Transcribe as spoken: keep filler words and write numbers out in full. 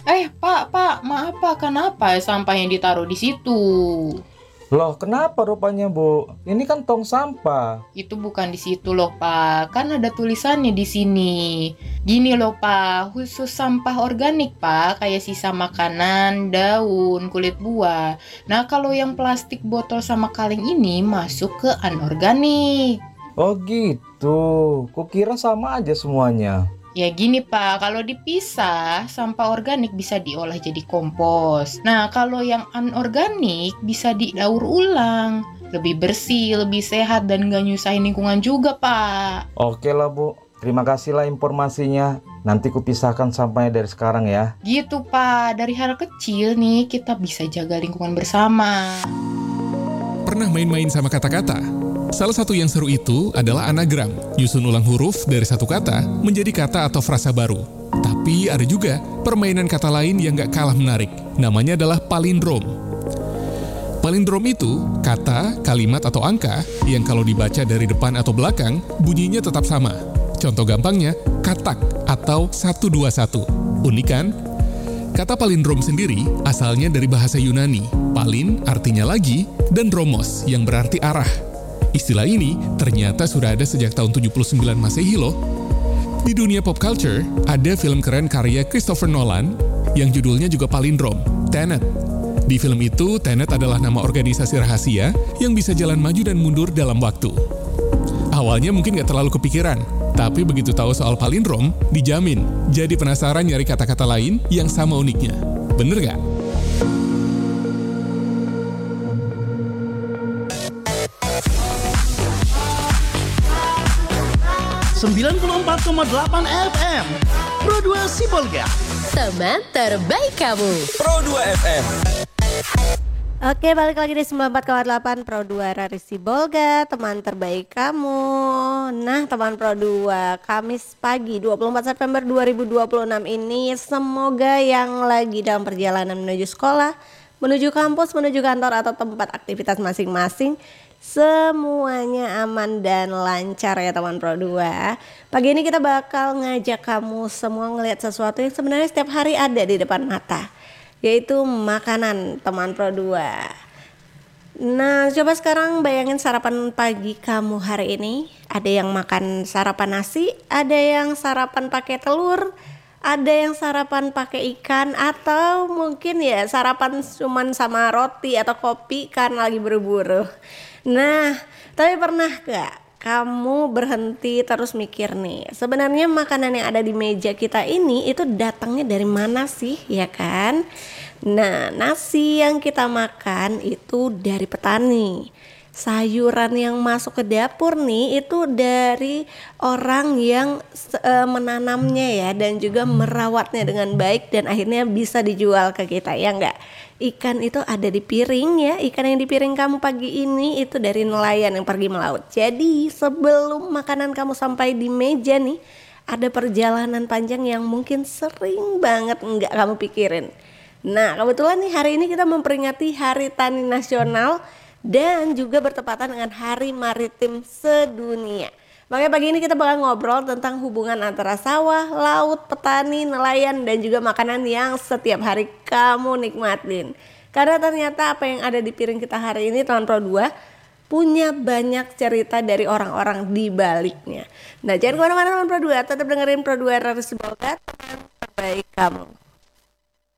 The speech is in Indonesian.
Eh, Pak, Pak, maaf Pak, kenapa sampah yang ditaruh di situ? Loh, kenapa rupanya, Bu? Ini kan tong sampah. Itu bukan di situ loh, Pak. Kan ada tulisannya di sini. Gini loh, Pak, khusus sampah organik, Pak, kayak sisa makanan, daun, kulit buah. Nah, kalau yang plastik, botol sama kaleng ini masuk ke anorganik. Oh gitu, kukira sama aja semuanya. Ya gini Pak, kalau dipisah, sampah organik bisa diolah jadi kompos. Nah, kalau yang anorganik bisa didaur ulang. Lebih bersih, lebih sehat, dan gak nyusahin lingkungan juga Pak. Oke lah, Bu. Terima kasih lah informasinya. Nanti kupisahkan sampahnya dari sekarang ya. Gitu Pak, dari hal kecil nih kita bisa jaga lingkungan bersama. Pernah main-main sama kata-kata? Salah satu yang seru itu adalah anagram, nyusun ulang huruf dari satu kata menjadi kata atau frasa baru. Tapi ada juga permainan kata lain yang gak kalah menarik, namanya adalah palindrom. Palindrom itu kata, kalimat, atau angka yang kalau dibaca dari depan atau belakang, bunyinya tetap sama. Contoh gampangnya, katak atau satu dua satu. Unik kan? Kata palindrom sendiri asalnya dari bahasa Yunani. Palin artinya lagi, dan dromos yang berarti arah. Istilah ini ternyata sudah ada sejak tahun tujuh puluh sembilan Masehi loh. Di dunia pop culture, ada film keren karya Christopher Nolan yang judulnya juga palindrom, Tenet. Di film itu, Tenet adalah nama organisasi rahasia yang bisa jalan maju dan mundur dalam waktu. Awalnya mungkin gak terlalu kepikiran, tapi begitu tahu soal palindrom, dijamin jadi penasaran nyari kata-kata lain yang sama uniknya. Bener gak? sembilan puluh empat koma delapan F M Pro dua Sibolga, teman terbaik kamu. Pro dua F M. Oke, balik lagi di sembilan puluh empat koma delapan Pro dua Rari Sibolga, teman terbaik kamu. Nah, teman Pro dua, Kamis pagi dua puluh empat September dua ribu dua puluh enam ini, semoga yang lagi dalam perjalanan menuju sekolah, menuju kampus, menuju kantor atau tempat aktivitas masing-masing, semuanya aman dan lancar ya teman Pro dua. Pagi ini kita bakal ngajak kamu semua ngelihat sesuatu yang sebenarnya setiap hari ada di depan mata, yaitu makanan teman Pro dua. Nah, coba sekarang bayangin sarapan pagi kamu hari ini. Ada yang makan sarapan nasi, ada yang sarapan pakai telur, ada yang sarapan pakai ikan, atau mungkin ya sarapan cuman sama roti atau kopi karena lagi buru-buru. Nah, tapi pernah gak kamu berhenti terus mikir nih, sebenarnya makanan yang ada di meja kita ini itu datangnya dari mana sih, ya kan? Nah, nasi yang kita makan itu dari petani. Sayuran yang masuk ke dapur nih itu dari orang yang e, menanamnya ya, dan juga merawatnya dengan baik dan akhirnya bisa dijual ke kita, ya enggak? Ikan itu ada di piring ya, ikan yang di piring kamu pagi ini itu dari nelayan yang pergi melaut. Jadi sebelum makanan kamu sampai di meja nih, ada perjalanan panjang yang mungkin sering banget enggak kamu pikirin. Nah, kebetulan nih hari ini kita memperingati Hari Tani Nasional dan juga bertepatan dengan Hari Maritim Sedunia. Makanya pagi ini kita bakal ngobrol tentang hubungan antara sawah, laut, petani, nelayan, dan juga makanan yang setiap hari kamu nikmatin. Karena ternyata apa yang ada di piring kita hari ini teman Pro dua punya banyak cerita dari orang-orang di baliknya. Nah, jangan kemana-mana teman Pro dua, tetap dengerin Pro dua Rari Sibolga, teman terbaik kamu.